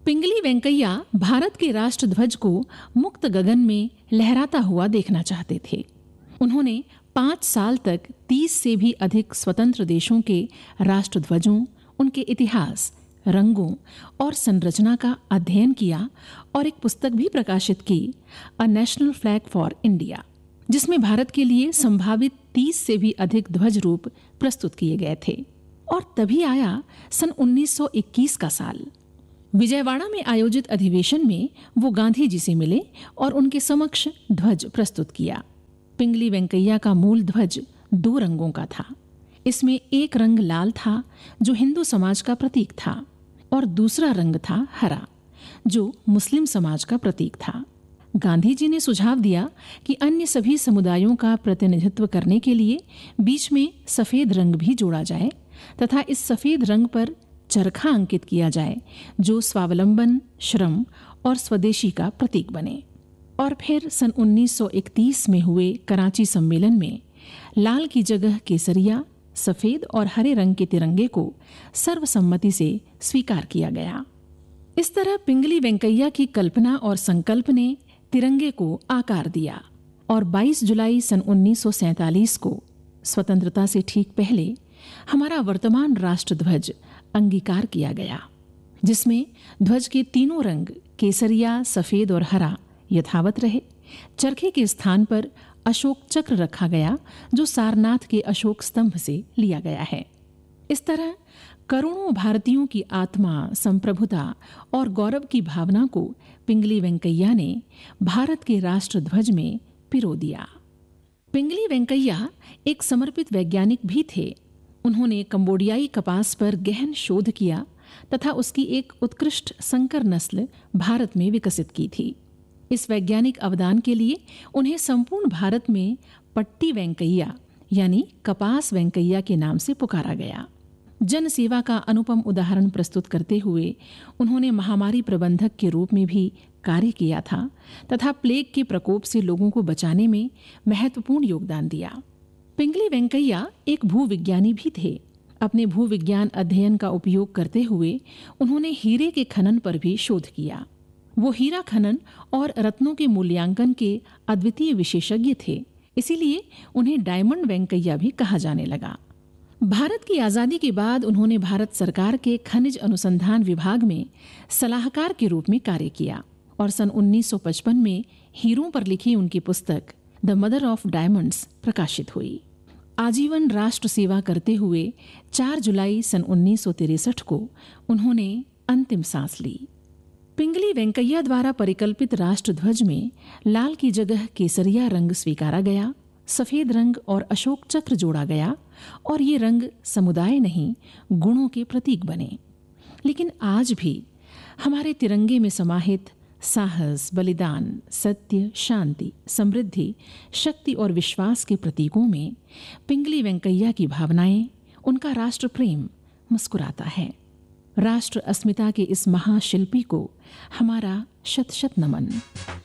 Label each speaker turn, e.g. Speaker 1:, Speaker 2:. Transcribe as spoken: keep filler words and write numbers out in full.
Speaker 1: पिंगली वेंकैया भारत के राष्ट्रध्वज को मुक्त गगन में लहराता हुआ देखना चाहते थे। उन्होंने पाँच साल तक तीस से भी अधिक स्वतंत्र देशों के राष्ट्रध्वजों, उनके इतिहास, रंगों और संरचना का अध्ययन किया और एक पुस्तक भी प्रकाशित की, a national flag for India, जिसमें भारत के लिए संभावित तीस से भी अधिक ध्वज रूप प्रस्तुत किए गए थे। और तभी आया सन उन्नीस सौ इक्कीस का साल। विजयवाड़ा में आयोजित अधिवेशन में वो गांधी जी से मिले और उनके समक्ष ध्वज प्रस्तुत किया। पिंगली वेंकैया का मूल ध्वज दो रंगों का था। इसमें एक रंग लाल था, जो हिंदू समाज का प्रतीक था, और दूसरा रंग था हरा, जो मुस्लिम समाज का प्रतीक था। गांधी जी ने सुझाव दिया कि अन्य सभी समुदायों का प्रतिनिधित्व करने के लिए बीच में सफेद रंग भी जोड़ा जाए तथा इस सफेद रंग पर चरखा अंकित किया जाए, जो स्वावलंबन, श्रम और स्वदेशी का प्रतीक बने। और फिर सन उन्नीस सौ इकतीस में हुए कराची सम्मेलन में लाल की जगह केसरिया, सफेद और हरे रंग के तिरंगे को सर्वसम्मति से स्वीकार किया गया। इस तरह पिंगली वेंकैया की कल्पना और संकल्प ने तिरंगे को आकार दिया और बाईस जुलाई सन उन्नीस सौ सैंतालीस को स्वतंत्रता से ठीक पहले हमारा वर्तमान राष्ट्रध्वज अंगीकार किया गया, जिसमें ध्वज के तीनों रंग केसरिया, सफेद और हरा यथावत रहे। चरखे के स्थान पर अशोक चक्र रखा गया, जो सारनाथ के अशोक स्तंभ से लिया गया है। इस तरह करोड़ों भारतीयों की आत्मा, संप्रभुता और गौरव की भावना को पिंगली वेंकैया ने भारत के राष्ट्रध्वज में पिरो दिया। पिंगली वेंकैया एक समर्पित वैज्ञानिक भी थे। उन्होंने कंबोडियाई कपास पर गहन शोध किया तथा उसकी एक उत्कृष्ट संकर नस्ल भारत में विकसित की थी। इस वैज्ञानिक अवदान के लिए उन्हें संपूर्ण भारत में पट्टी वेंकैया यानी कपास वेंकैया के नाम से पुकारा गया। जन सेवा का अनुपम उदाहरण प्रस्तुत करते हुए उन्होंने महामारी प्रबंधक के रूप में भी कार्य किया था तथा प्लेग के प्रकोप से लोगों को बचाने में महत्वपूर्ण योगदान दिया। पिंगली वेंकैया एक भूविज्ञानी भी थे। अपने भूविज्ञान अध्ययन का उपयोग करते हुए उन्होंने हीरे के खनन पर भी शोध किया। वो हीरा खनन और रत्नों के मूल्यांकन के अद्वितीय विशेषज्ञ थे, इसीलिए उन्हें डायमंड वेंकैया भी कहा जाने लगा। भारत की आज़ादी के बाद उन्होंने भारत सरकार के खनिज अनुसंधान विभाग में सलाहकार के रूप में कार्य किया और सन उन्नीस सौ पचपन में हीरों पर लिखी उनकी पुस्तक द मदर ऑफ डायमंड्स प्रकाशित हुई। आजीवन राष्ट्र सेवा करते हुए चार जुलाई सन उन्नीस सौ तिरसठ को उन्होंने अंतिम सांस ली। पिंगली वेंकैया द्वारा परिकल्पित राष्ट्रध्वज में लाल की जगह केसरिया रंग स्वीकारा गया, सफेद रंग और अशोक चक्र जोड़ा गया और ये रंग समुदाय नहीं, गुणों के प्रतीक बने। लेकिन आज भी हमारे तिरंगे में समाहित साहस, बलिदान, सत्य, शांति, समृद्धि, शक्ति और विश्वास के प्रतीकों में पिंगली वेंकैया की भावनाएं, उनका राष्ट्र प्रेम मुस्कुराता है। राष्ट्र अस्मिता के इस महाशिल्पी को हमारा शत शत नमन।